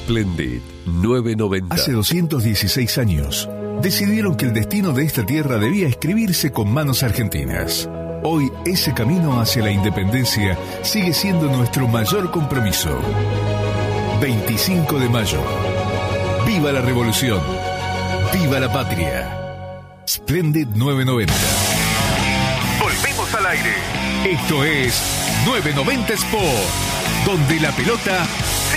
Splendid 990. Hace 216 años, decidieron que el destino de esta tierra debía escribirse con manos argentinas. Hoy, ese camino hacia la independencia sigue siendo nuestro mayor compromiso. 25 de mayo. ¡Viva la revolución! ¡Viva la patria! Splendid 990. Volvemos al aire. Esto es 990 Sport, donde la pelota